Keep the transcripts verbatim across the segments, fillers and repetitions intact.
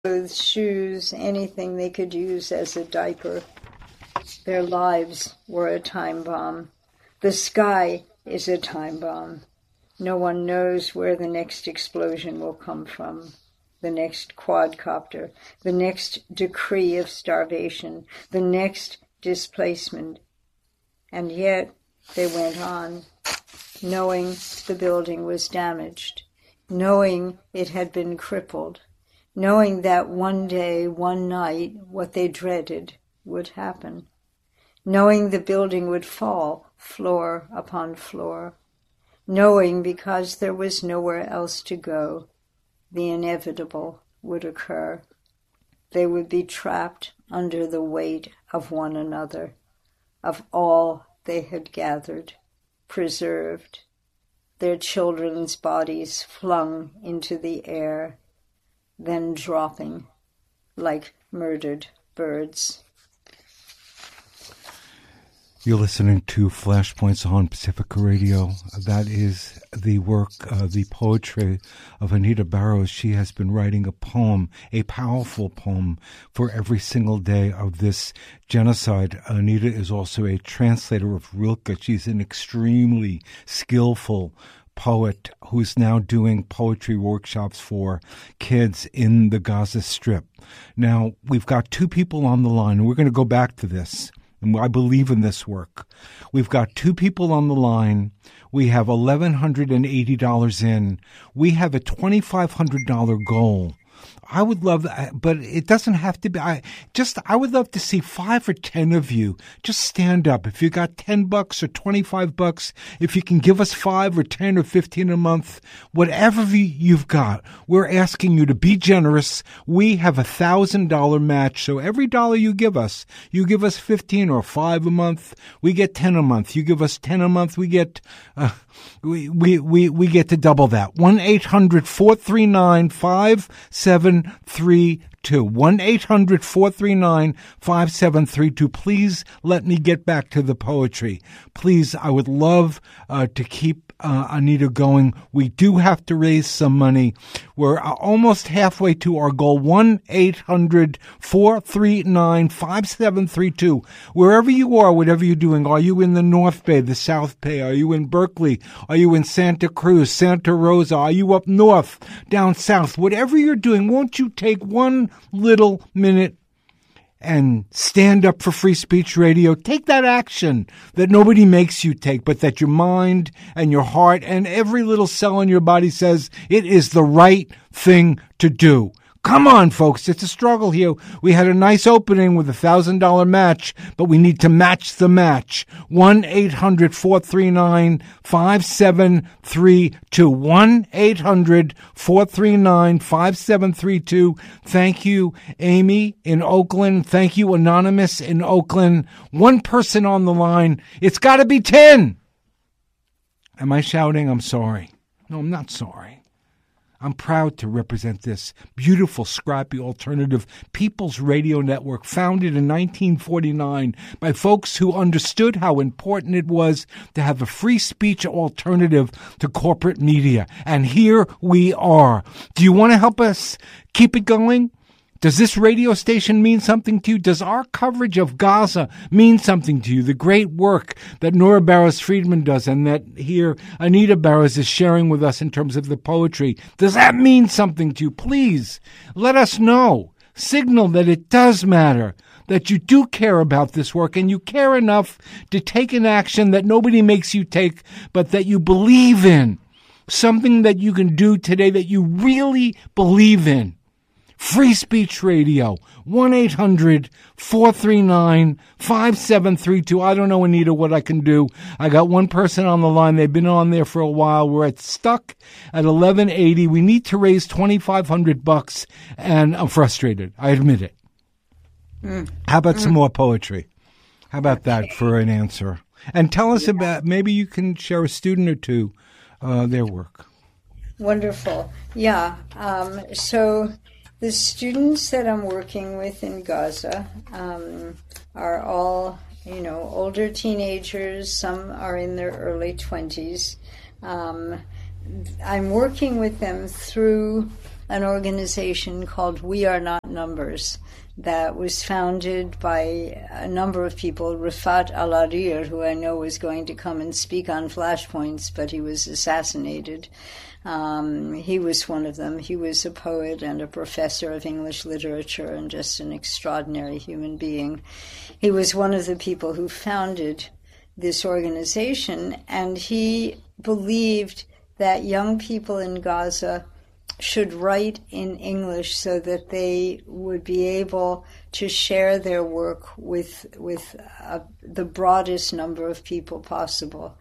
clothes, shoes, anything they could use as a diaper. Their lives were a time bomb. The sky is a time bomb. No one knows where the next explosion will come from, the next quadcopter, the next decree of starvation, the next displacement. And yet they went on, knowing the building was damaged, knowing it had been crippled, knowing that one day, one night, what they dreaded would happen, knowing the building would fall floor upon floor, knowing because there was nowhere else to go, the inevitable would occur. They would be trapped under the weight of one another, of all they had gathered, preserved, their children's bodies flung into the air, then dropping like murdered birds. You're listening to Flashpoints on Pacifica Radio. That is the work, uh, the poetry of Anita Barrows. She has been writing a poem, a powerful poem, for every single day of this genocide. Anita is also a translator of Rilke. She's an extremely skillful poet who's now doing poetry workshops for kids in the Gaza Strip. Now, we've got two people on the line, and we're going to go back to this. And I believe in this work. We've got two people on the line. We have one thousand one hundred eighty dollars in. We have a two thousand five hundred dollars goal. I would love that, but it doesn't have to be. I just, I would love to see five or ten of you just stand up. If you got ten bucks or twenty-five bucks, if you can give us five or ten or fifteen a month, whatever you've got, we're asking you to be generous. We have a thousand dollar match. So every dollar you give us, you give us fifteen or five a month, we get ten a month. You give us ten a month, we get, uh, we, we, we, we get to double that. one eight hundred four three nine five seven three two. one eight hundred four three nine five seven three two. Please let me get back to the poetry. Please, I would love uh, to keep uh, Anita going. We do have to raise some money. We're uh, almost halfway to our goal. one eight hundred four three nine five seven three two. Wherever you are, whatever you're doing, are you in the North Bay, the South Bay? Are you in Berkeley? Are you in Santa Cruz, Santa Rosa? Are you up north, down south? Whatever you're doing, won't you take one little minute and stand up for Free Speech Radio? Take that action that nobody makes you take, but that your mind and your heart and every little cell in your body says it is the right thing to do. Come on, folks. It's a struggle here. We had a nice opening with a one thousand dollar match, but we need to match the match. one eight hundred four three nine five seven three two. one eight hundred four three nine five seven three two. Thank you, Amy in Oakland. Thank you, Anonymous in Oakland. One person on the line. It's got to be ten. Am I shouting? I'm sorry. No, I'm not sorry. I'm proud to represent this beautiful, scrappy alternative People's Radio Network, founded in nineteen forty-nine by folks who understood how important it was to have a free speech alternative to corporate media. And here we are. Do you want to help us keep it going? Does this radio station mean something to you? Does our coverage of Gaza mean something to you? The great work that Nora Barrows-Friedman does and that here Anita Barrows is sharing with us in terms of the poetry, does that mean something to you? Please let us know. Signal that it does matter, that you do care about this work and you care enough to take an action that nobody makes you take, but that you believe in. Something that you can do today that you really believe in. Free Speech Radio, one eight hundred four three nine five seven three two. I don't know, Anita, what I can do. I got one person on the line. They've been on there for a while. We're at stuck at eleven eighty. We need to raise twenty-five hundred bucks, and I'm frustrated. I admit it. Mm. How about mm. some more poetry? How about okay. that for an answer? And tell us yeah. about, maybe you can share a student or two, uh, their work. Wonderful. Yeah. Um, so... The students that I'm working with in Gaza um, are all, you know, older teenagers. Some are in their early twenties. Um, I'm working with them through an organization called We Are Not Numbers that was founded by a number of people. Rifat Al-Arir, who I know was going to come and speak on Flashpoints, but he was assassinated. Um, he was one of them. He was a poet and a professor of English literature and just an extraordinary human being. He was one of the people who founded this organization, and he believed that young people in Gaza should write in English so that they would be able to share their work with with uh, the broadest number of people possible.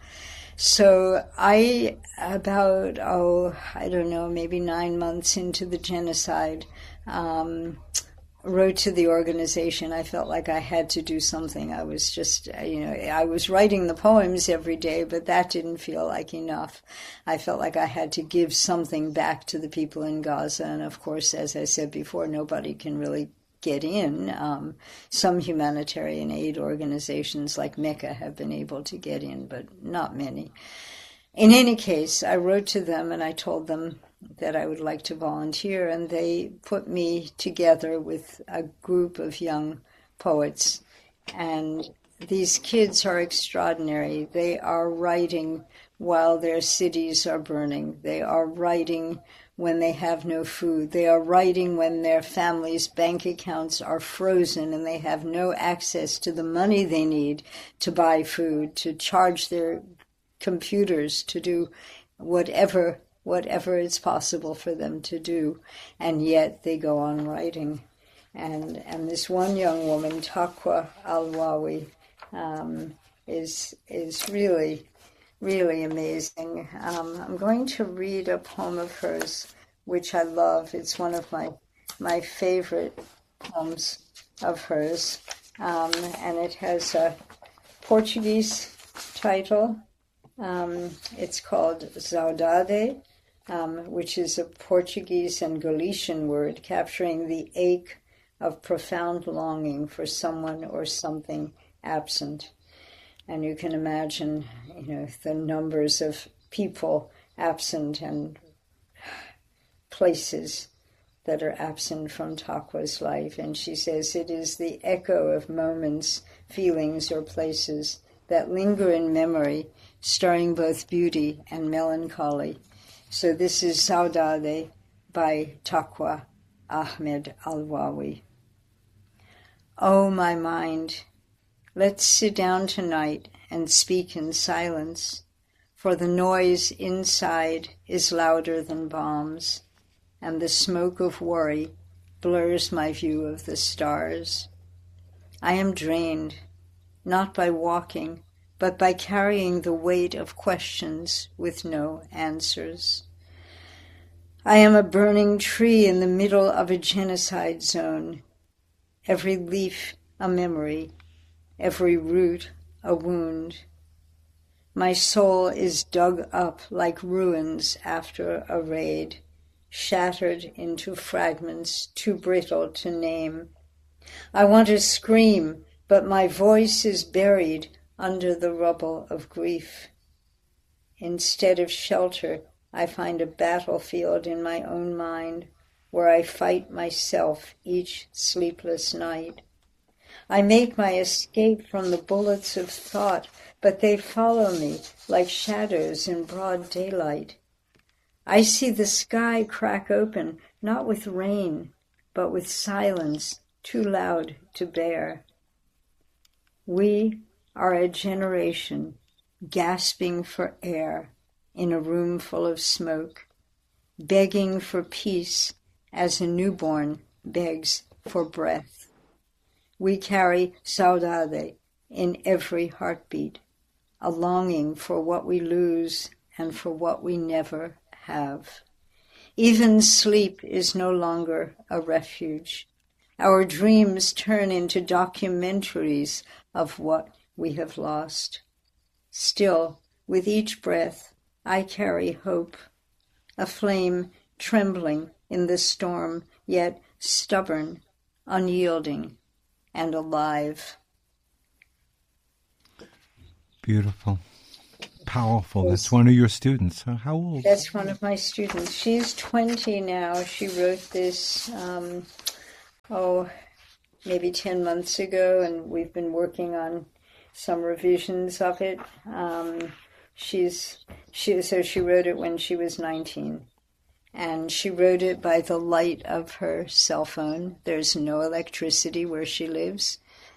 So I, about, oh, I don't know, maybe nine months into the genocide, um, wrote to the organization. I felt like I had to do something. I was just, you know, I was writing the poems every day, but that didn't feel like enough. I felt like I had to give something back to the people in Gaza. And of course, as I said before, nobody can really get in. Um, some humanitarian aid organizations like Mecca have been able to get in, but not many. In any case, I wrote to them and I told them that I would like to volunteer, and they put me together with a group of young poets. And these kids are extraordinary. They are writing while their cities are burning. They are writing when they have no food. They are writing when their families' bank accounts are frozen and they have no access to the money they need to buy food, to charge their computers, to do whatever whatever is possible for them to do. And yet they go on writing. And and this one young woman, Taqwa Al-Wawi, um, is is really really amazing. Um, I'm going to read a poem of hers, which I love. It's one of my my favorite poems of hers, um, and it has a Portuguese title. Um, it's called Saudade, um, which is a Portuguese and Galician word capturing the ache of profound longing for someone or something absent. And you can imagine, you know, the numbers of people absent and places that are absent from Taqwa's life. And she says it is the echo of moments, feelings, or places that linger in memory, stirring both beauty and melancholy. So this is Saudade by Taqwa Ahmed Al-Wawi. Oh, my mind, let's sit down tonight and speak in silence, for the noise inside is louder than bombs, and the smoke of worry blurs my view of the stars. I am drained, not by walking, but by carrying the weight of questions with no answers. I am a burning tree in the middle of a genocide zone, every leaf a memory, every root a wound. My soul is dug up like ruins after a raid, shattered into fragments too brittle to name. I want to scream, but my voice is buried under the rubble of grief. Instead of shelter, I find a battlefield in my own mind where I fight myself each sleepless night. I make my escape from the bullets of thought, but they follow me like shadows in broad daylight. I see the sky crack open, not with rain, but with silence too loud to bear. We are a generation gasping for air in a room full of smoke, begging for peace as a newborn begs for breath. We carry saudade in every heartbeat, a longing for what we lose and for what we never have. Even sleep is no longer a refuge. Our dreams turn into documentaries of what we have lost. Still, with each breath, I carry hope, a flame trembling in the storm, yet stubborn, unyielding, and alive. Beautiful. powerful. That's one of your students. How old? That's one of my students. She's twenty now. She wrote this, um, oh, maybe ten months ago, and we've been working on some revisions of it. Um, she's she so she wrote it when she was nineteen, and she wrote it by the light of her cell phone. There's no electricity where she lives.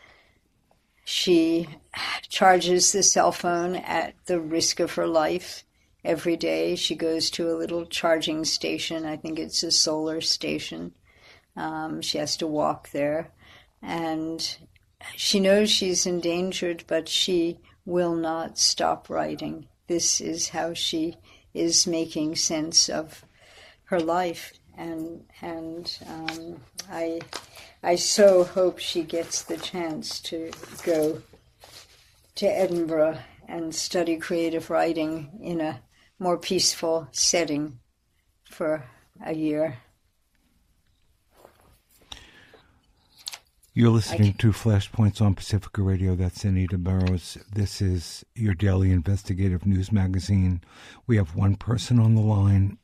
She charges the cell phone at the risk of her life every day. She goes to a little charging station. I think it's a solar station. Um, she has to walk there. And she knows she's endangered, but she will not stop writing. This is how she is making sense of her life. And and um, I I so hope she gets the chance to go to Edinburgh and study creative writing in a more peaceful setting for a year. You're listening to Flashpoints on Pacifica Radio. That's Anita Barrows. This is your daily investigative news magazine. We have one person on the line.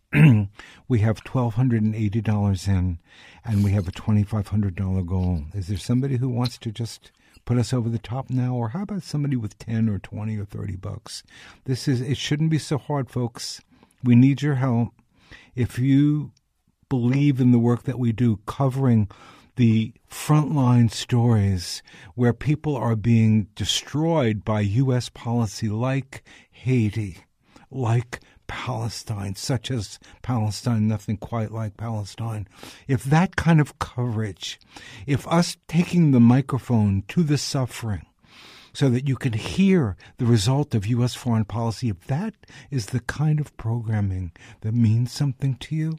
We have one thousand two hundred eighty dollars in, and we have a two thousand five hundred dollars goal. Is there somebody who wants to just put us over the top now? Or how about somebody with ten or twenty or thirty bucks? This is, it shouldn't be so hard, folks. We need your help. If you believe in the work that we do, covering the frontline stories where people are being destroyed by U S policy like Haiti, like Palestine, such as Palestine, nothing quite like Palestine. If that kind of coverage, if us taking the microphone to the suffering so that you can hear the result of U S foreign policy, if that is the kind of programming that means something to you,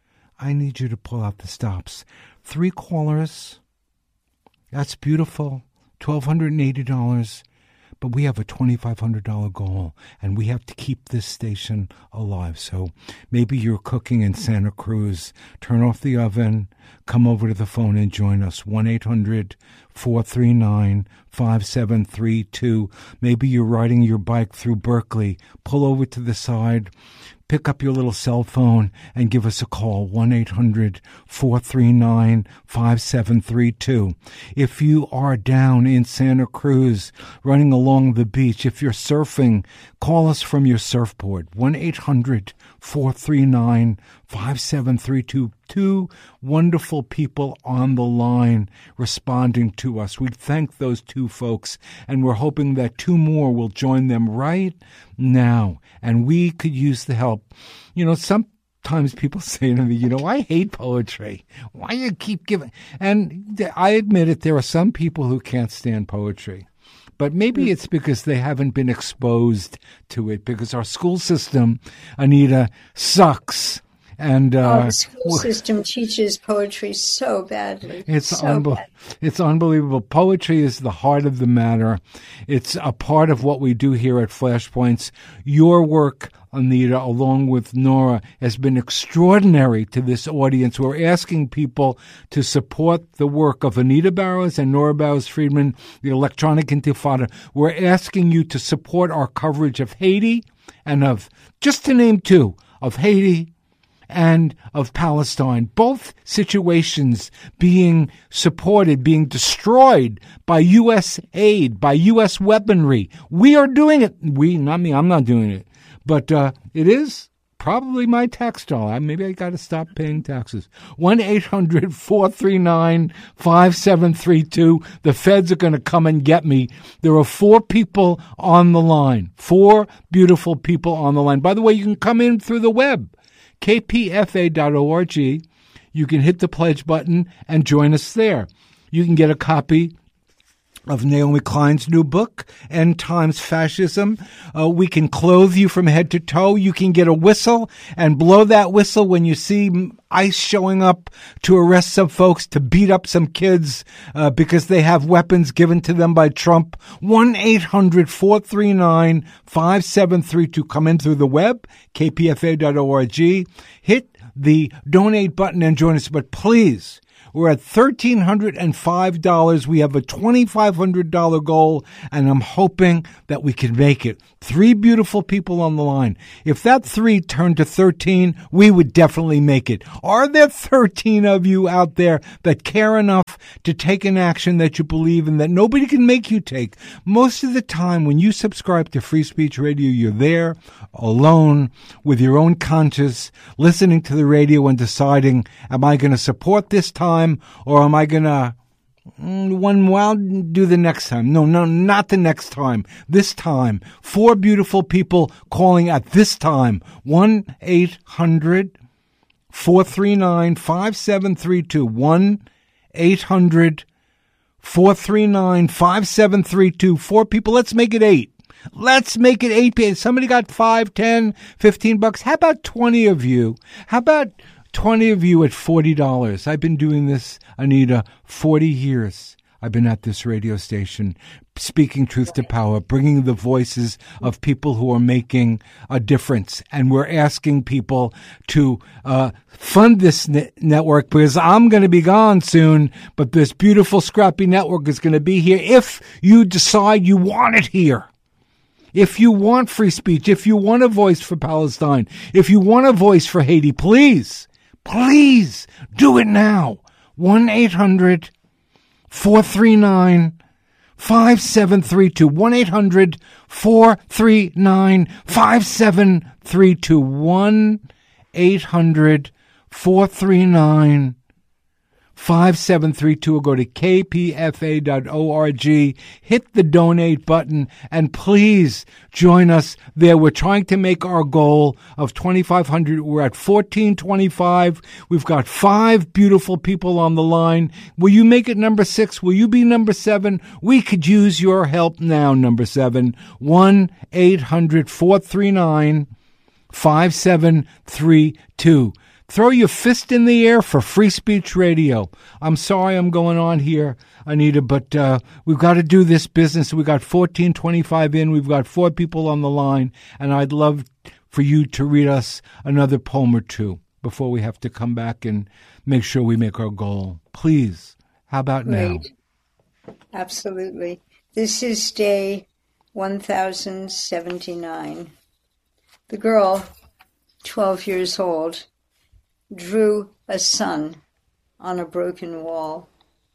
I need you to pull out the stops. Three callers, that's beautiful, one thousand two hundred eighty dollars, but we have a two thousand five hundred dollars goal, and we have to keep this station alive. So maybe you're cooking in Santa Cruz, turn off the oven, come over to the phone and join us, one eight hundred four three nine five seven three two. Maybe you're riding your bike through Berkeley, pull over to the side, pick up your little cell phone and give us a call, one eight hundred four three nine five seven three two. If you are down in Santa Cruz running along the beach, if you're surfing, call us from your surfboard, one eight hundred four three nine five seven three two. Two wonderful people on the line responding to us. We thank those two folks, and we're hoping that two more will join them right now, and we could use the help. You know, sometimes people say to me, you know, I hate poetry. Why do you keep giving? And I admit it, there are some people who can't stand poetry. But maybe it's because they haven't been exposed to it, because our school system, Anita, sucks. And uh, our school system teaches poetry so badly. It's so unbe- bad. It's unbelievable. Poetry is the heart of the matter. It's a part of what we do here at Flashpoints. Your work, Anita, along with Nora, has been extraordinary to this audience. We're asking people to support the work of Anita Barrows and Nora Barrows-Friedman, the Electronic Intifada. We're asking you to support our coverage of Haiti and of, just to name two, of Haiti and of Palestine, both situations being supported, being destroyed by U S aid, by U S weaponry. We are doing it. We, not me, I'm not doing it. But uh, it is probably my tax dollar. Maybe I got to stop paying taxes. one eight hundred four three nine five seven three two. The feds are going to come and get me. There are four people on the line, four beautiful people on the line. By the way, you can come in through the web. K P F A dot org. You can hit the pledge button and join us there. You can get a copy of Naomi Klein's new book, End Times Fascism. Uh, we can clothe you from head to toe. You can get a whistle and blow that whistle when you see ICE showing up to arrest some folks, to beat up some kids uh, because they have weapons given to them by Trump. one eight hundred four three nine five seven three two. Come in through the web, K P F A dot org. Hit the donate button and join us. But please, We're at one thousand three hundred five dollars. We have a two thousand five hundred dollars goal, and I'm hoping that we can make it. Three beautiful people on the line. If that three turned to thirteen, we would definitely make it. Are there thirteen of you out there that care enough to take an action that you believe in that nobody can make you take? Most of the time when you subscribe to Free Speech Radio, you're there alone with your own conscience, listening to the radio and deciding, am I going to support this time or am I going to one, well, do the next time? No, no, not the next time. This time. Four beautiful people calling at this time. one eight hundred four three nine five seven three two. one eight hundred four three nine five seven three two. Four people. Let's make it eight. Let's make it eight. Somebody got five, ten, fifteen bucks. How about twenty of you? How about twenty of you at forty dollars? I've been doing this, Anita, forty years. I've been at this radio station, speaking truth to power, bringing the voices of people who are making a difference. And we're asking people to uh, fund this ne- network because I'm going to be gone soon, but this beautiful, scrappy network is going to be here if you decide you want it here. If you want free speech, if you want a voice for Palestine, if you want a voice for Haiti, please, please do it now. one eight hundred four three nine five seven three two. one eight hundred four three nine five seven three two. one eight hundred four three nine five seven three two, or go to k p f a dot org, hit the donate button, and please join us there. We're trying to make our goal of twenty-five hundred. We're at fourteen twenty-five. We've got five beautiful people on the line. Will you make it number six? Will you be number seven? We could use your help now, number seven. one eight hundred four three nine five seven three two. Throw your fist in the air for Free Speech Radio. I'm sorry I'm going on here, Anita, but uh, we've got to do this business. We've got fourteen twenty-five in. We've got four people on the line, and I'd love for you to read us another poem or two before we have to come back and make sure we make our goal. Please, how about now? Right. Absolutely. This is day one thousand seventy-nine. The girl, twelve years old, drew a sun on a broken wall,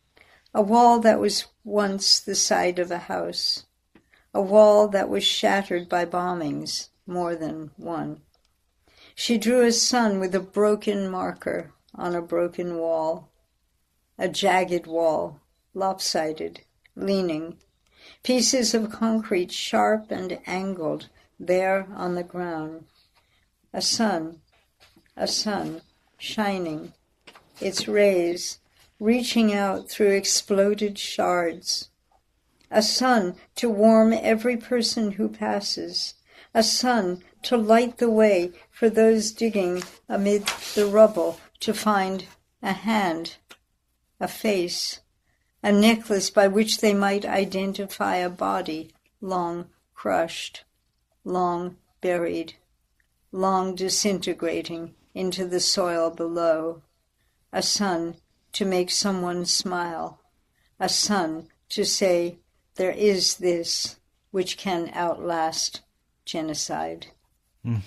a wall that was once the side of a house, a wall that was shattered by bombings, more than one. She drew a sun with a broken marker on a broken wall, a jagged wall, lopsided, leaning, pieces of concrete sharp and angled there on the ground. A sun, a sun, shining, its rays reaching out through exploded shards. A sun to warm every person who passes. A sun to light the way for those digging amid the rubble to find a hand, a face, a necklace by which they might identify a body long crushed, long buried, long disintegrating into the soil below. A sun to make someone smile. A sun to say, there is this which can outlast genocide. Mm.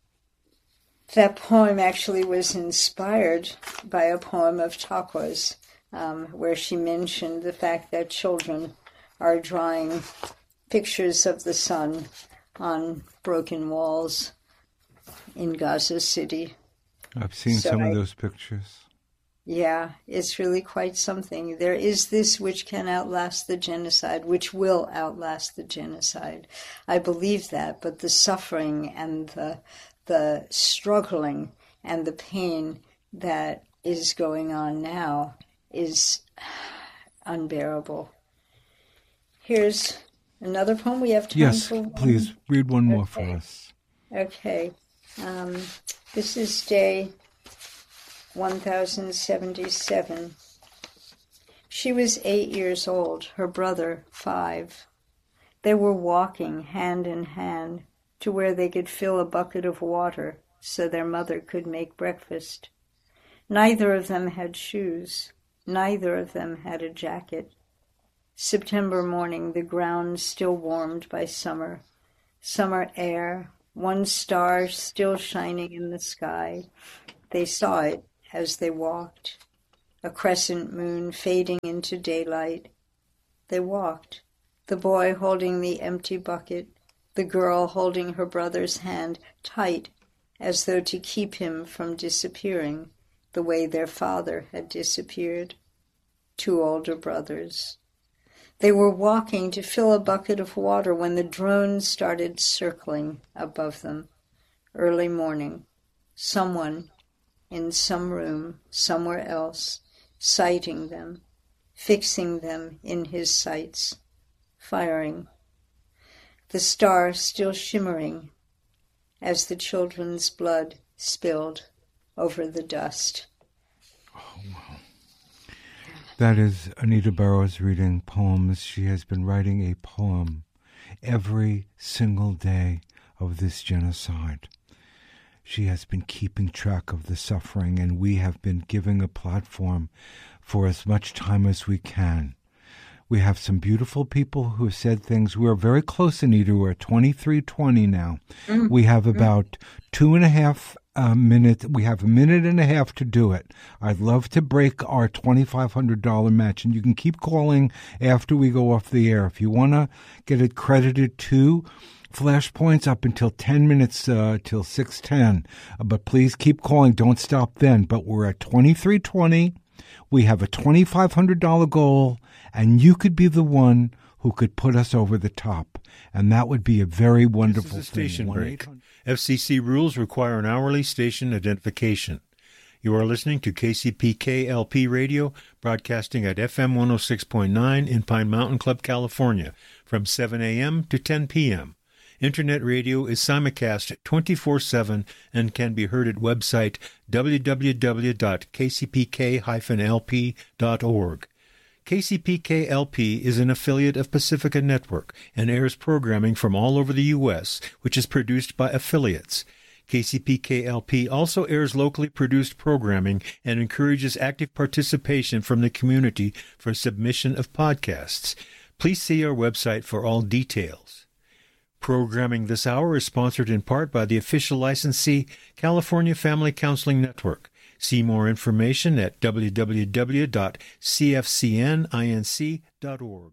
That poem actually was inspired by a poem of Takwa's, um, where she mentioned the fact that children are drawing pictures of the sun on broken walls in Gaza City. I've seen so some I, of those pictures. Yeah, it's really quite something. There is this which can outlast the genocide, which will outlast the genocide. I believe that, but the suffering and the the struggling and the pain that is going on now is unbearable. Here's another poem. We have time yes, for one. Yes, please, read one more okay. for us. Okay. Um, this is day one thousand seventy-seven. She was eight years old, her brother five. They were walking hand in hand to where they could fill a bucket of water so their mother could make breakfast. Neither of them had shoes. Neither of them had a jacket. September morning, the ground still warmed by summer. Summer air, one star still shining in the sky. They saw it as they walked. A crescent moon fading into daylight. They walked, the boy holding the empty bucket, the girl holding her brother's hand tight as though to keep him from disappearing the way their father had disappeared. Two older brothers. They were walking to fill a bucket of water when the drone started circling above them. Early morning. Someone in some room somewhere else, sighting them, fixing them in his sights, firing. The star still shimmering as the children's blood spilled over the dust. Oh, wow. That is Anita Barrows reading poems. She has been writing a poem every single day of this genocide. She has been keeping track of the suffering, and we have been giving a platform for as much time as we can. We have some beautiful people who have said things. We're very close, Anita. We're at twenty-three twenty now. Mm. We have about two and a half uh, minutes. We have a minute and a half to do it. I'd love to break our twenty-five hundred dollars match, and you can keep calling after we go off the air. If you want to get it credited to Flashpoints up until ten minutes uh, till six ten. Uh, but please keep calling. Don't stop then. But we're at twenty-three twenty. We have a twenty-five hundred dollars goal, and you could be the one who could put us over the top. And that would be a very wonderful this is a station thing. break. F C C rules require an hourly station identification. You are listening to K C P K L P Radio, broadcasting at F M one oh six point nine in Pine Mountain Club, California, from seven a.m. to ten p.m. Internet radio is simulcast twenty-four seven and can be heard at website w w w dot k c p k dash l p dot org. K C P K L P is an affiliate of Pacifica Network and airs programming from all over the U S, which is produced by affiliates. K C P K L P also airs locally produced programming and encourages active participation from the community for submission of podcasts. Please see our website for all details. Programming this hour is sponsored in part by the official licensee, California Family Counseling Network. See more information at w w w dot c f c n inc dot org.